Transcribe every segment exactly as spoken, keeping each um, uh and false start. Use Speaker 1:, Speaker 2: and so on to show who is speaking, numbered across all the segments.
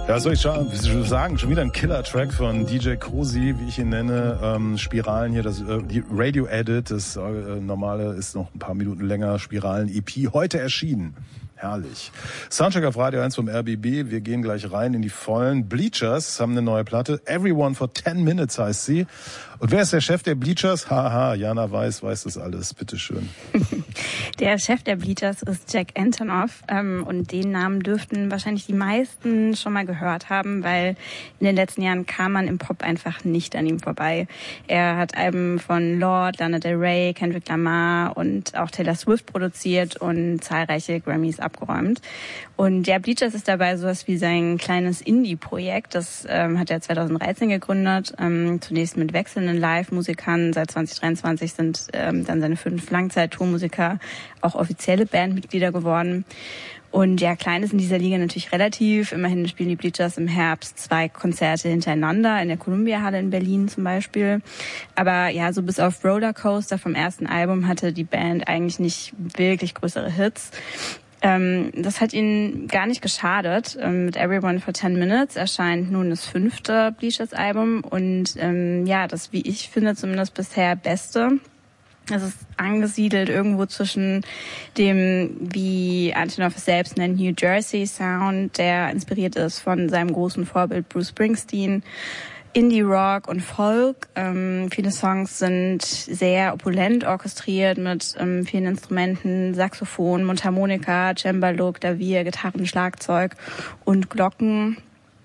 Speaker 1: Ja, was soll ich sagen? Schon wieder ein Killer-Track von D J Cozy, wie ich ihn nenne. Ähm, Spiralen hier, das äh, die Radio-Edit, das äh, normale ist noch ein paar Minuten länger. Spiralen-E P, heute erschienen. Herrlich. Soundcheck auf Radio eins vom R B B. Wir gehen gleich rein in die Vollen. Bleachers haben eine neue Platte. Everyone for ten minutes heißt sie. Und wer ist der Chef der Bleachers? Haha, Jana Weiß weiß das alles. Bitteschön.
Speaker 2: Der Chef der Bleachers ist Jack Antonoff. Ähm, und den Namen dürften wahrscheinlich die meisten schon mal gehört haben, weil in den letzten Jahren kam man im Pop einfach nicht an ihm vorbei. Er hat Alben von Lorde, Lana Del Rey, Kendrick Lamar und auch Taylor Swift produziert und zahlreiche Grammys abgeräumt. Und der Bleachers ist dabei sowas wie sein kleines Indie-Projekt. Das ähm, hat er zweitausenddreizehn gegründet, ähm, zunächst mit wechselnden Live-Musikern. Seit zwanzig dreiundzwanzig sind ähm, dann seine fünf Langzeit-Tourmusiker auch offizielle Bandmitglieder geworden. Und ja, klein ist in dieser Liga natürlich relativ. Immerhin spielen die Bleachers im Herbst zwei Konzerte hintereinander, in der Columbia-Halle in Berlin zum Beispiel. Aber ja, so bis auf Rollercoaster vom ersten Album hatte die Band eigentlich nicht wirklich größere Hits. Ähm, das hat ihnen gar nicht geschadet. Ähm, mit Everyone for ten minutes erscheint nun das fünfte Bleachers-Album und ähm, ja, das, wie ich finde, zumindest bisher beste. Es ist angesiedelt irgendwo zwischen dem, wie Antonoff es selbst nennt, New Jersey Sound, der inspiriert ist von seinem großen Vorbild Bruce Springsteen, Indie-Rock und Folk. Ähm, viele Songs sind sehr opulent orchestriert mit ähm, vielen Instrumenten, Saxophon, Mundharmonika, Cembalo, Klavier, Gitarren, Schlagzeug und Glocken.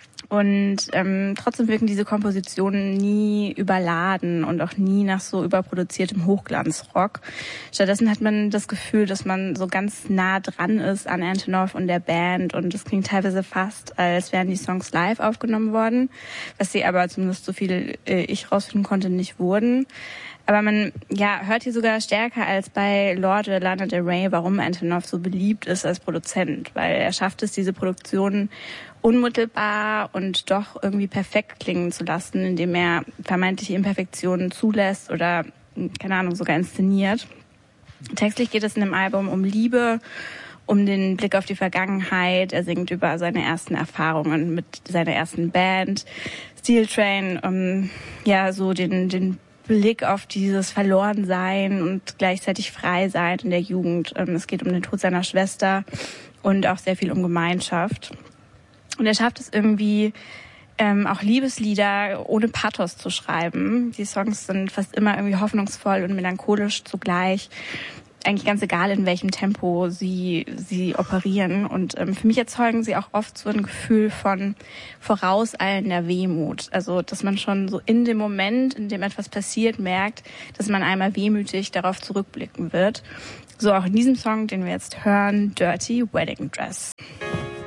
Speaker 2: Und ähm, trotzdem wirken diese Kompositionen nie überladen und auch nie nach so überproduziertem Hochglanzrock. Stattdessen hat man das Gefühl, dass man so ganz nah dran ist an Antonoff und der Band und es klingt teilweise fast, als wären die Songs live aufgenommen worden, was sie aber zumindest so viel äh, ich rausfinden konnte, nicht wurden. Aber man ja hört hier sogar stärker als bei Lorde oder Lana Del Rey, warum Antonoff so beliebt ist als Produzent, weil er schafft es, diese Produktionen unmittelbar und doch irgendwie perfekt klingen zu lassen, indem er vermeintliche Imperfektionen zulässt oder, keine Ahnung, sogar inszeniert. Textlich geht es in dem Album um Liebe, um den Blick auf die Vergangenheit. Er singt über seine ersten Erfahrungen mit seiner ersten Band, Steel Train, um ja so den den Blick auf dieses Verlorensein und gleichzeitig Freisein in der Jugend. Es geht um den Tod seiner Schwester und auch sehr viel um Gemeinschaft. Und er schafft es irgendwie, ähm, auch Liebeslieder ohne Pathos zu schreiben. Die Songs sind fast immer irgendwie hoffnungsvoll und melancholisch zugleich. Eigentlich ganz egal, in welchem Tempo sie sie operieren. Und ähm, für mich erzeugen sie auch oft so ein Gefühl von vorauseilender Wehmut. Also, dass man schon so in dem Moment, in dem etwas passiert, merkt, dass man einmal wehmütig darauf zurückblicken wird. So auch in diesem Song, den wir jetzt hören, Dirty Wedding Dress.